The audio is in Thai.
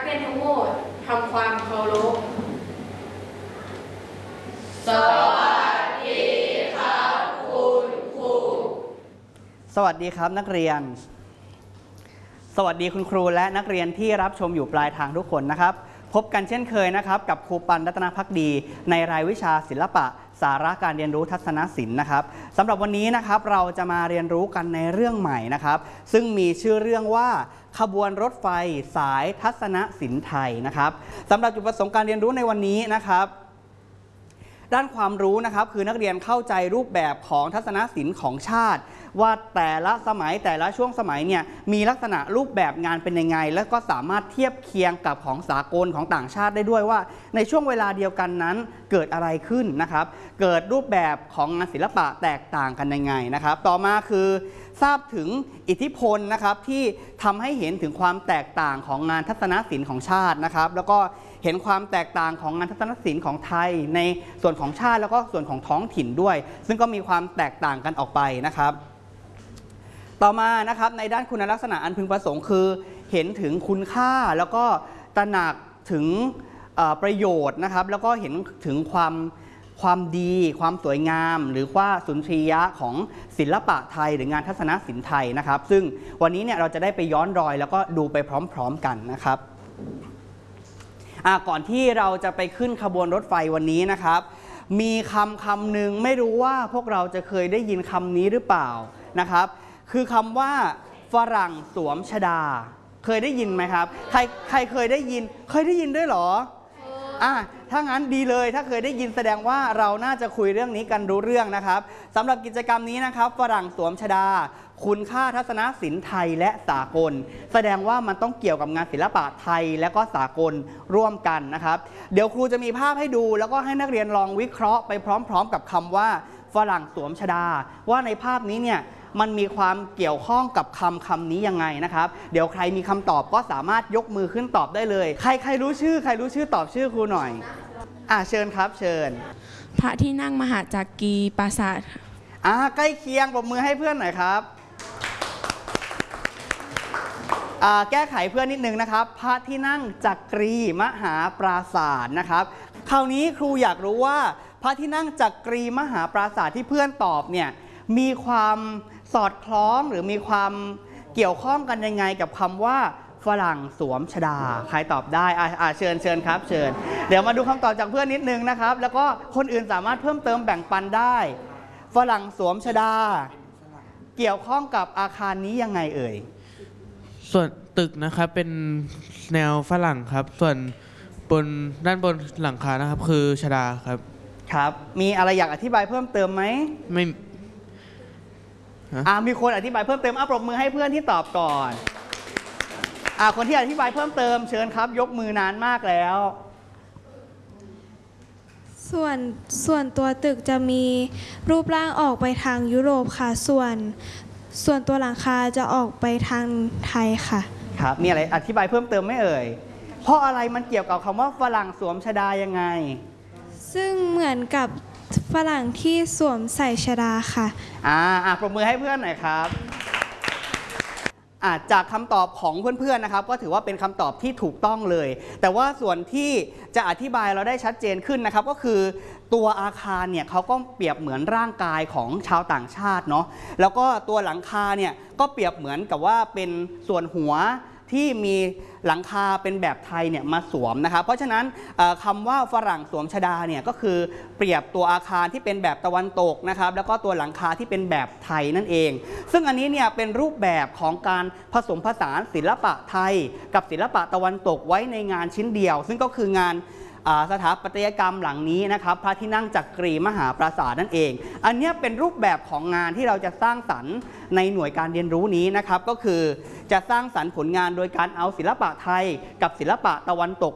เรียนทั้งหมดทำความเคารพสวัสดีครับคุณครูสวัสดีครับนักเรียนสวัสดีคุณครูและนักเรียนที่รับชมอยู่ปลายทางทุกคนนะครับพบกันเช่นเคยนะครับกับครูปันรัตนภักดีในรายวิชาศิลปะสาระการเรียนรู้ทัศนศิลป์นะครับสำหรับวันนี้นะครับเราจะมาเรียนรู้กันในเรื่องใหม่นะครับซึ่งมีชื่อเรื่องว่าขบวนรถไฟสายทัศนศิลป์ไทยนะครับสำหรับจุดประสงค์การเรียนรู้ในวันนี้นะครับด้านความรู้นะครับคือนักเรียนเข้าใจรูปแบบของทัศนศิลป์ของชาติว่าแต่ละสมัยแต่ละช่วงสมัยเนี่ยมีลักษณะรูปแบบงานเป็นยังไงและก็สามารถเทียบเคียงกับของสากลของต่างชาติได้ด้วยว่าในช่วงเวลาเดียวกันนั้นเกิดอะไรขึ้นนะครับเกิดรูปแบบของงานศิลปะแตกต่างกันยังไงนะครับต่อมาคือทราบถึงอิทธิพลนะครับที่ทำให้เห็นถึงความแตกต่างของงานทัศนศิลป์ของชาตินะครับแล้วก็เห็นความแตกต่างของงานทัศนศิลป์ของไทยในส่วนของชาติแล้วก็ส่วนของท้องถิ่นด้วยซึ่งก็มีความแตกต่างกันออกไปนะครับต่อมานะครับในด้านคุณลักษณะอันพึงประสงค์คือเห็นถึงคุณค่าแล้วก็ตระหนักถึงประโยชน์นะครับแล้วก็เห็นถึงความดีความสวยงามหรือว่าสุนทรียะของศิลปะไทยหรืองานทัศนศิลป์ไทยนะครับซึ่งวันนี้เนี่ยเราจะได้ไปย้อนรอยแล้วก็ดูไปพร้อมๆกันนะครับก่อนที่เราจะไปขึ้นขบวนรถไฟวันนี้นะครับมีคำหนึ่งไม่รู้ว่าพวกเราจะเคยได้ยินคำนี้หรือเปล่านะครับคือคำว่าฝรั่งสวมชฎาเคยได้ยินไหมครับใครเคยได้ยินด้วยเหรอถ้างั้นดีเลยถ้าเคยได้ยินแสดงว่าเราน่าจะคุยเรื่องนี้กันรู้เรื่องนะครับสำหรับกิจกรรมนี้นะครับฝรั่งสวมชฎาคุณค่าทัศนศิลป์ไทยและสากลแสดงว่ามันต้องเกี่ยวกับงานศิลปะไทยและก็สากลร่วมกันนะครับเดี๋ยวครูจะมีภาพให้ดูแล้วก็ให้นักเรียนลองวิเคราะห์ไปพร้อมๆกับคำว่าฝรั่งสวมชฎาว่าในภาพนี้เนี่ยมันมีความเกี่ยวข้องกับคำนี้ยังไงนะครับเดี๋ยวใครมีคำตอบก็สามารถยกมือขึ้นตอบได้เลยใครรู้ชื่อตอบชื่อครูหน่อยเชิญครับเชิญพระที่นั่งมหาจักรีปราสาทใกล้เคียงปรบมือให้เพื่อนหน่อยครับแก้ไขเพื่อนนิดนึงนะครับพระที่นั่งจักรีมหาปราสาทนะครับคราวนี้ครูอยากรู้ว่าพระที่นั่งจักรีมหาปราสาทที่เพื่อนตอบเนี่ยมีความสอดคล้องหรือมีความเกี่ยวข้องกันยังไงกับคำว่าฝรั่งสวมชฎาใครตอบได้เชิญครับเชิญเดี๋ยวมาดูคำตอบจากเพื่อนนิดนึงนะครับแล้วก็คนอื่นสามารถเพิ่มเติมแบ่งปันได้ฝรั่งสวมชฎาเกี่ยวข้องกับอาคารนี้ยังไงเอ่ยส่วนตึกนะครับเป็นแนวฝรั่งครับส่วนด้านบนหลังคานะครับคือชฎาครับมีอะไรอยากอธิบายเพิ่มเติมไหมไม่มีคนอธิบายเพิ่มเติมปรบมือให้เพื่อนที่ตอบก่อนคนที่อธิบายเพิ่มเติมเชิญครับยกมือนานมากแล้วส่วนตัวตึกจะมีรูปร่างออกไปทางยุโรปค่ะส่วนตัวหลังคาจะออกไปทางไทยค่ะครับมีอะไรอธิบายเพิ่มเติมไหมเอ่ยเพราะอะไรมันเกี่ยวกับคำว่าฝรั่งสวมชฎายังไงซึ่งเหมือนกับฝรั่งที่สวมใส่ชฎาค่ะปรบมือให้เพื่อนหน่อยครับจากคำตอบของเพื่อนๆนะครับก็ถือว่าเป็นคำตอบที่ถูกต้องเลยแต่ว่าส่วนที่จะอธิบายเราได้ชัดเจนขึ้นนะครับก็คือตัวอาคารเนี่ยเขาก็เปรียบเหมือนร่างกายของชาวต่างชาติเนาะแล้วก็ตัวหลังคาเนี่ยก็เปรียบเหมือนกับว่าเป็นส่วนหัวที่มีหลังคาเป็นแบบไทยเนี่ยมาสวมนะครับเพราะฉะนั้นคำว่าฝรั่งสวมชฎาเนี่ยก็คือเปรียบตัวอาคารที่เป็นแบบตะวันตกนะครับแล้วก็ตัวหลังคาที่เป็นแบบไทยนั่นเองซึ่งอันนี้เนี่ยเป็นรูปแบบของการผสมผสานศิลปะไทยกับศิลปะตะวันตกไว้ในงานชิ้นเดียวซึ่งก็คืองานสถาปัตยกรรมหลังนี้นะครับพระที่นั่งจักรีมหาปราสาทนั่นเองอันนี้เป็นรูปแบบของงานที่เราจะสร้างสรรค์ในหน่วยการเรียนรู้นี้นะครับก็คือจะสร้างสรรค์ผลงานโดยการเอาศิลปะไทยกับศิลปะตะวันตก